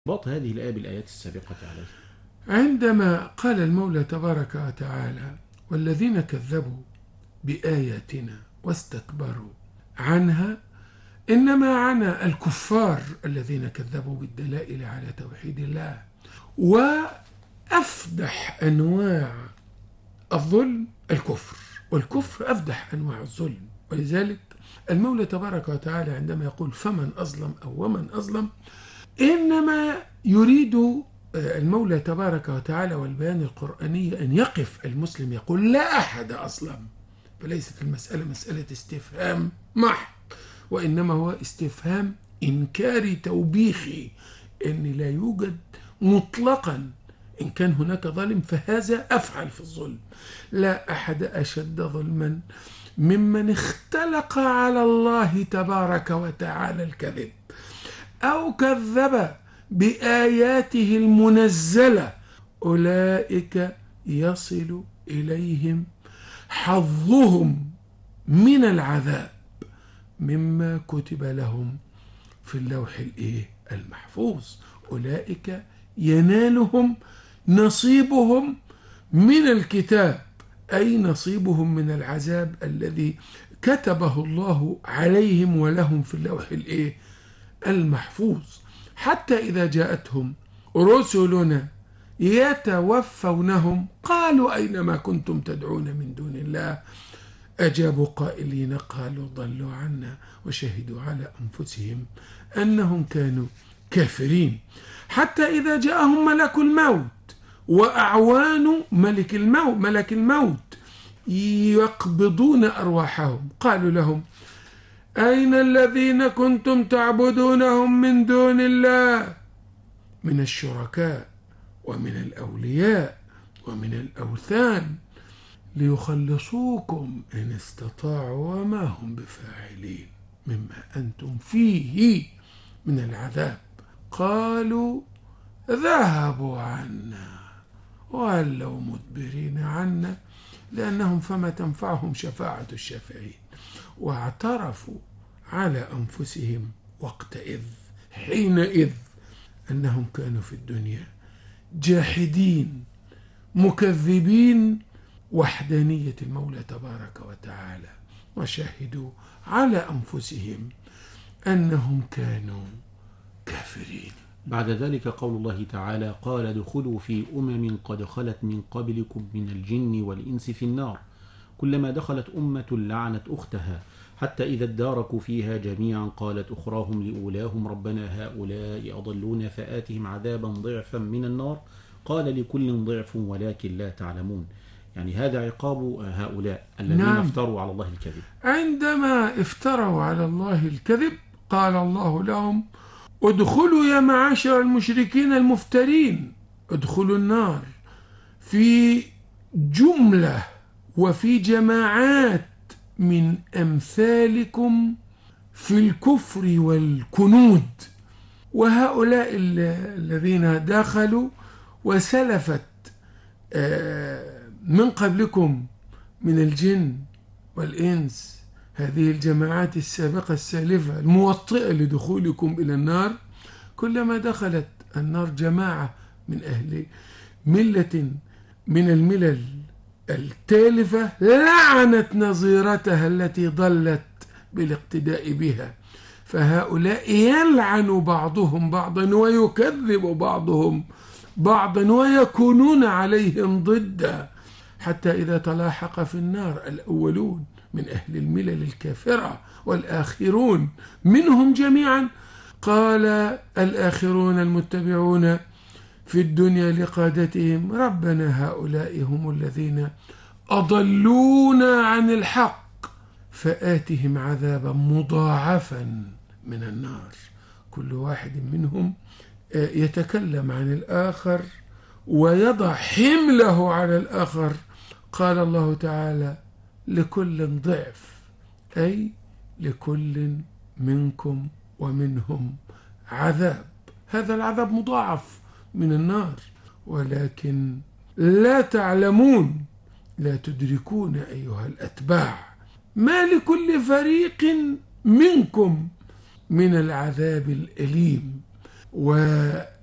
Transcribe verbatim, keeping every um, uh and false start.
ارتباط هذه الآية بالآيات السابقة عليه. عندما قال المولى تبارك وتعالى: والذين كذبوا بآياتنا واستكبروا عنها، إنما عنا الكفار الذين كذبوا بالدلائل على توحيد الله. وأفدح أنواع الظلم الكفر، والكفر أفدح أنواع الظلم. ولذلك المولى تبارك وتعالى عندما يقول فمن أظلم أو ومن أظلم، إنما يريد المولى تبارك وتعالى والبيان القرآني أن يقف المسلم يقول لا أحد أظلم. فليست المسألة مسألة استفهام محض، وإنما هو استفهام إنكاري توبيخي، إن لا يوجد مطلقا إن كان هناك ظالم فهذا أفعل في الظلم. لا أحد أشد ظلما ممن اختلق على الله تبارك وتعالى الكذب أو كذب بآياته المنزلة. أولئك يصل إليهم حظهم من العذاب مما كتب لهم في اللوح الإيه المحفوظ. أولئك ينالهم نصيبهم من الكتاب، أي نصيبهم من العذاب الذي كتبه الله عليهم ولهم في اللوح الإيه المحفوظ. حتى إذا جاءتهم رسلنا يتوفونهم قالوا أين ما كنتم تدعون من دون الله، أجابوا قائلين قالوا ضلوا عنا وشهدوا على أنفسهم أنهم كانوا كافرين. حتى إذا جاءهم ملك الموت وأعوان ملك الموت ملك الموت يقبضون أرواحهم قالوا لهم أين الذين كنتم تعبدونهم من دون الله من الشركاء ومن الأولياء ومن الأوثان ليخلصوكم إن استطاعوا وما هم بفاعلين مما أنتم فيه من العذاب. قالوا ذهبوا عنا وولوا مدبرين عنا لأنهم فما تنفعهم شفاعة الشافعين، واعترفوا على أنفسهم وقتئذ حينئذ أنهم كانوا في الدنيا جاحدين مكذبين وحدانية المولى تبارك وتعالى، وشهدوا على أنفسهم أنهم كانوا كافرين. بعد ذلك قول الله تعالى: قال ادخلوا في أمم قد خلت من قبلكم من الجن والإنس في النار كلما دخلت أمة لعنت أختها حتى إذا اداركوا فيها جميعا قالت أخراهم لأولاهم ربنا هؤلاء أضلونا فآتهم عذابا ضعفا من النار قال لكل ضعف ولكن لا تعلمون. يعني هذا عقاب هؤلاء الذين نعم. افتروا على الله الكذب. عندما افتروا على الله الكذب قال الله لهم ادخلوا يا معاشر المشركين المفترين، ادخلوا النار في جملة وفي جماعات من أمثالكم في الكفر والكنود. وهؤلاء الذين دخلوا وسلفت من قبلكم من الجن والإنس، هذه الجماعات السابقة السالفة الموطئة لدخولكم إلى النار، كلما دخلت النار جماعة من أهل ملة من الملل التالفة لعنت نظيرتها التي ضلت بالاقتداء بها. فهؤلاء يلعن بعضهم بعضا ويكذب بعضهم بعضا ويكونون عليهم ضدا، حتى إذا تلاحق في النار الأولون من أهل الملل الكافرة والآخرون منهم جميعا قال الآخرون المتبعون في الدنيا لقادتهم ربنا هؤلاء هم الذين أضلونا عن الحق فآتهم عذابا مضاعفا من النار. كل واحد منهم يتكلم عن الآخر ويضع حمله على الآخر. قال الله تعالى لكل ضعف، أي لكل منكم ومنهم عذاب، هذا العذاب مضاعف من النار، ولكن لا تعلمون لا تدركون أيها الأتباع ما لكل فريق منكم من العذاب الأليم. و